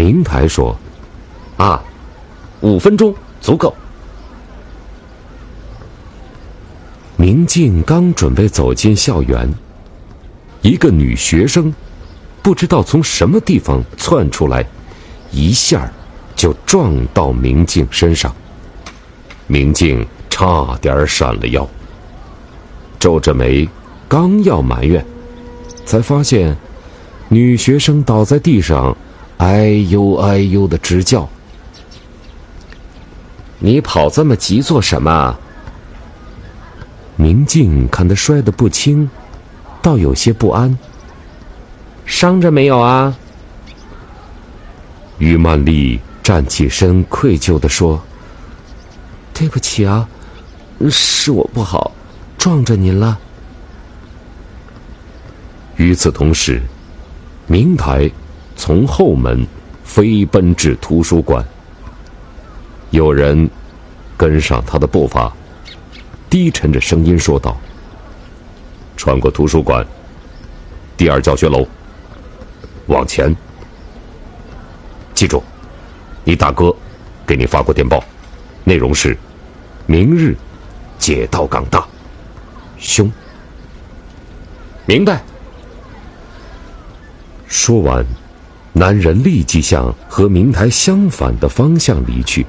明台说：“ 啊，5分钟足够。” 明镜刚准备走进校园，一个女学生不知道从什么地方窜出来，一下就撞到明镜身上。明镜差点闪了腰，皱着眉，刚要埋怨，才发现女学生倒在地上，哎呦哎呦的直叫。 你跑这么急做什么？ 明镜看他摔得不轻，倒有些不安。 伤着没有啊？ 于曼丽站起身，愧疚地说：“ 对不起啊，是我不好，撞着您了。” 与此同时，明台从后门飞奔至图书馆，有人跟上他的步伐，低沉着声音说道：“穿过图书馆，第2教学楼，往前。记住，你大哥给你发过电报，内容是明日解到港大，凶。” 明白。 说完，男人立即向和明台相反的方向离去。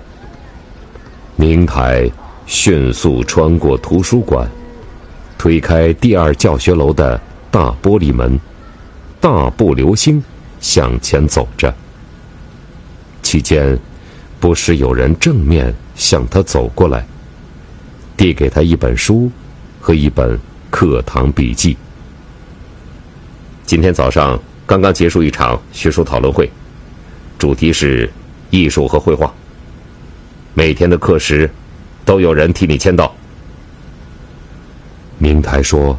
明台迅速穿过图书馆，推开第2教学楼的大玻璃门，大步流星向前走着。期间，不时有人正面向他走过来，递给他一本书和一本课堂笔记。 今天早上刚刚结束一场学术讨论会，主题是艺术和绘画。每天的课时都有人替你签到。 明台说：“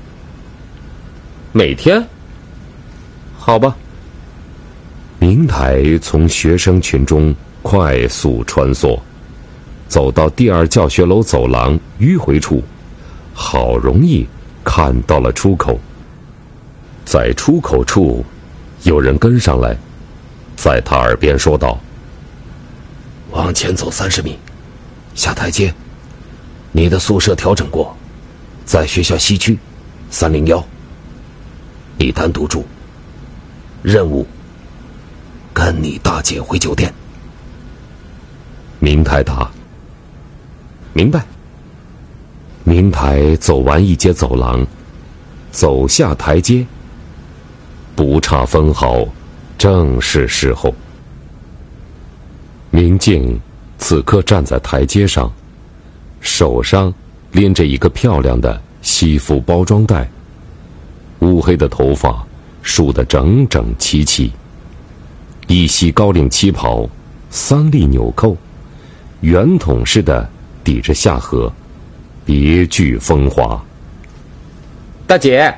每天？好吧。” 明台从学生群中快速穿梭，走到第2教学楼走廊迂回处，好容易看到了出口。在出口处，有人跟上来，在他耳边说道：“ 往前走30米，下台阶。你的宿舍调整过，在学校西区301，你单独住。任务：跟你大姐回酒店。” 明台答：“ 明白。” 明台走完一节走廊，走下台阶，不差分毫，正是时候。明镜此刻站在台阶上，手上拎着一个漂亮的西服包装袋，乌黑的头发梳得整整齐齐，一袭高领旗袍，3粒纽扣，圆筒似的抵着下颌，别具风华。 大姐！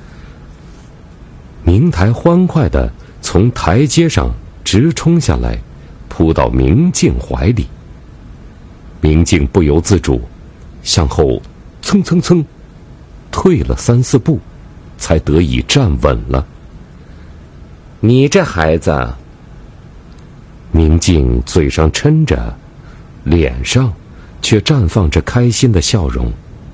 明台欢快地从台阶上直冲下来，扑到明镜怀里。明镜不由自主向后蹭蹭蹭退了3、4步，才得以站稳了。 你这孩子！ 明镜嘴上嗔着，脸上却绽放着开心的笑容。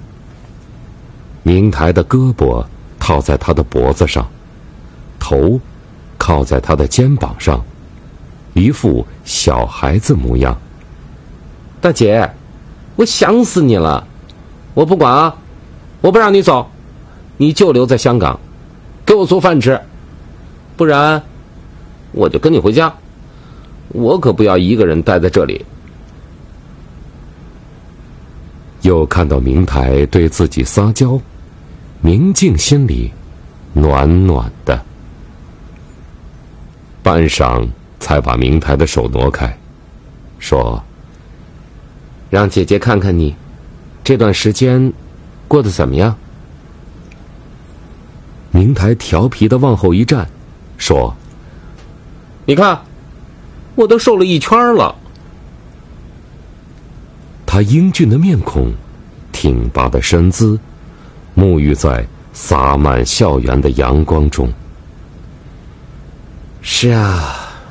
明台的胳膊套在他的脖子上，头靠在他的肩膀上，一副小孩子模样。 大姐，我想死你了！我不管啊，我不让你走，你就留在香港，给我做饭吃，不然我就跟你回家。我可不要一个人待在这里。 又看到明台对自己撒娇，明镜心里暖暖的。半晌才把明台的手挪开，说：“ 让姐姐看看你这段时间过得怎么样。” 明台调皮地往后一站，说：“ 你看，我都瘦了1圈了。” 他英俊的面孔，挺拔的身姿，沐浴在洒满校园的阳光中。 是啊，